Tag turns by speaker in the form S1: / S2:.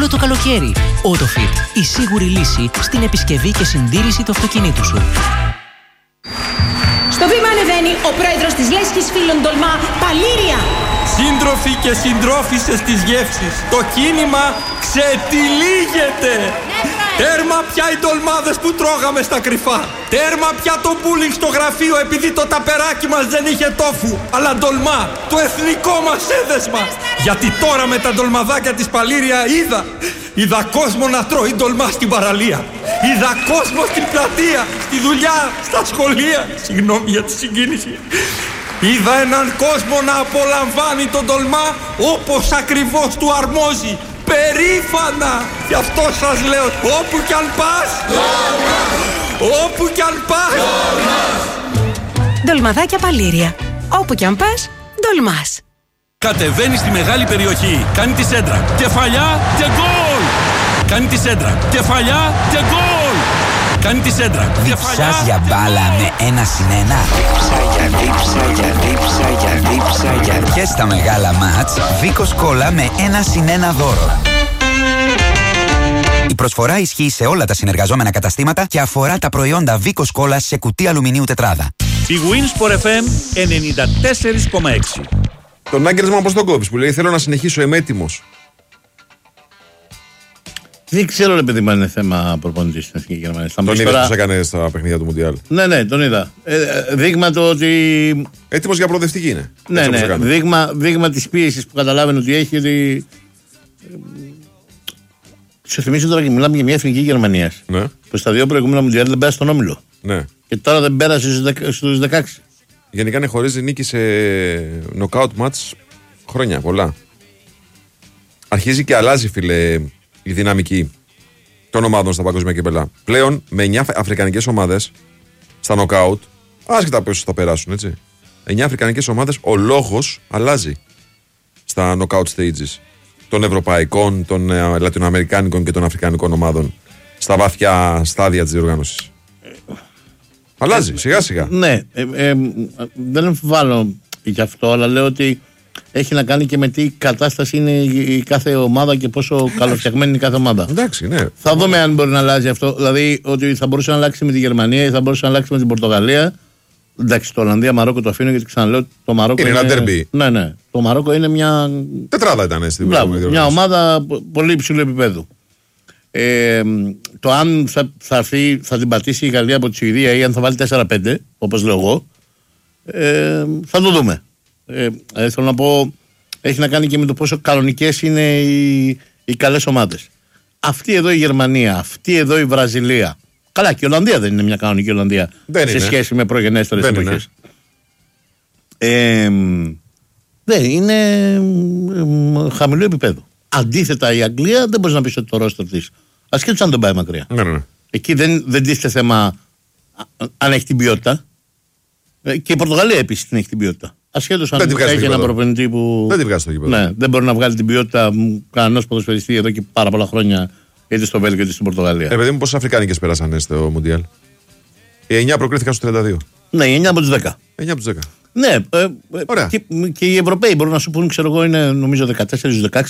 S1: όλο το καλοκαίρι. AutoFit, η σίγουρη λύση στην επισκευή και συντήρηση του αυτοκινήτου σου.
S2: Στο βήμα ανεβαίνει ο πρόεδρος της Λέσχης Φίλων Τολμά, Παλήρια.
S3: Σύντροφοι και συντρόφισσες της γεύσης, το κίνημα ξετυλίγεται. Τέρμα πια οι ντολμάδες που τρώγαμε στα κρυφά. Τέρμα πια το μπούλινγκ στο γραφείο επειδή το ταπεράκι μας δεν είχε τόφου. Αλλά ντολμά, το εθνικό μας έδεσμα. Γιατί τώρα με τα ντολμαδάκια της Παλήρια είδα κόσμο να τρώει ντολμά στην παραλία. Είδα κόσμο στην πλατεία, στη δουλειά, στα σχολεία. Συγγνώμη για τη συγκίνηση. Είδα έναν κόσμο να απολαμβάνει τον ντολμά όπως ακριβώς του αρμόζει. Περήφανα! Γι' αυτό σας λέω, όπου κι αν πας, όπου κι αν πας.
S2: Ντολμαδάκια Παλήρια. Όπου κι αν πας, ντολμάς.
S3: Κατεβαίνει στη μεγάλη περιοχή, κάνει τη σέντρα, κεφαλιά και γκολ! Κάνει τη σέντρα, κεφαλιά και γκολ! Κάνει τη σέντρα,
S4: Διψάς για μπάλα με 1-1. Διψά. Και στα μεγάλα μάτς, Βίκος Κόλλα με 1-1 δώρο. Η προσφορά ισχύει σε όλα τα συνεργαζόμενα καταστήματα και αφορά τα προϊόντα Βίκος Κόλλα σε κουτί αλουμινίου τετράδα.
S5: Η Winsport FM 94,6.
S6: Τον Άγγελσμα πώς τον κόβεις που λέει θέλω να συνεχίσω, είμαι έτοιμος.
S7: Δεν ξέρω, ρε παιδί μου, αν είναι θέμα προπονητή στην Εθνική Γερμανία.
S6: Τον είδες πώς έκανε στα παιχνίδια του Μουντιάλ.
S7: Ναι, τον είδα. Δείγμα το ότι.
S6: Έτοιμος για προοδευτική είναι.
S7: Ναι. Δείγμα της πίεσης που καταλάβαινε ότι έχει. Ότι. Σου θυμίζω τώρα και μιλάμε για μια Εθνική Γερμανία.
S6: Ναι.
S7: Που στα δύο προηγούμενα Μουντιάλ δεν πέρασε στον όμιλο.
S6: Ναι.
S7: Και τώρα δεν πέρασε στους 16.
S6: Γενικά είναι χωρίς νίκη σε knockout match χρόνια πολλά. Αρχίζει και αλλάζει, φίλε, η δυναμική των ομάδων στα παγκόσμια κύπελλα. Πλέον με 9 αφρικανικές ομάδες στα knockout, άσχετα πόσους θα περάσουν, έτσι. 9 αφρικανικές ομάδες, ο λόγος αλλάζει στα knockout stages των ευρωπαϊκών, των λατινοαμερικάνικων και των αφρικανικών ομάδων στα βαθιά στάδια της διοργάνωσης. Αλλάζει, σιγά σιγά.
S7: Ναι, δεν αμφιβάλλω γι' αυτό, αλλά λέω ότι έχει να κάνει και με τι κατάσταση είναι η κάθε ομάδα και πόσο καλοφτιαγμένη είναι η κάθε ομάδα.
S6: Εντάξει, ναι.
S7: Θα δούμε αν μπορεί να αλλάζει αυτό. Δηλαδή ότι θα μπορούσε να αλλάξει με τη Γερμανία ή θα μπορούσε να αλλάξει με την Πορτογαλία. Εντάξει, το Ολλανδία-Μαρόκο το αφήνω γιατί ξαναλέω το Μαρόκο.
S6: Είναι ένα ντερμπι.
S7: Ναι. Το Μαρόκο είναι μια.
S6: Τετράδα ήταν στην
S7: Μπράβο, μια ομάδα πολύ υψηλού επίπεδου. Το αν θα την πατήσει η Γαλλία από τη Σουηδία ή αν θα βάλει 4-5, όπως λέω εγώ, θα το δούμε. Θέλω να πω, έχει να κάνει και με το πόσο κανονικές είναι οι καλές ομάδες. Αυτή εδώ η Γερμανία, αυτή εδώ η Βραζιλία. Καλά, και η Ολλανδία δεν είναι μια κανονική Ολλανδία σε σχέση με προγενέστερες εποχές. Δεν είναι χαμηλό επίπεδο. Αντίθετα, η Αγγλία δεν μπορεί να πει ότι το ρόστερ της, ασχέτως αν τον πάει μακριά.
S6: Ναι.
S7: Εκεί δεν τίθεται θέμα αν έχει την ποιότητα. Και η Πορτογαλία επίσης την έχει την ποιότητα. Ασχέτως αν έχει έναν προπονητή που.
S6: Δεν τη βγάζει στο γήπεδο.
S7: Ναι, δεν μπορεί να βγάλει την ποιότητα κανένας ποδοσφαιριστή εδώ και πάρα πολλά χρόνια, είτε στο Βέλγιο είτε στην Πορτογαλία.
S6: Παιδί μου, πόσες αφρικάνικες πέρασαν στο Μουντιάλ? Οι 9 προκρίθηκαν στους 32.
S7: Ναι, οι 9 από τους 10.
S6: 9 από τους 10.
S7: Ναι,
S6: ωραία.
S7: Και οι Ευρωπαίοι μπορούν να σου πούν, ξέρω εγώ, είναι νομίζω 14-16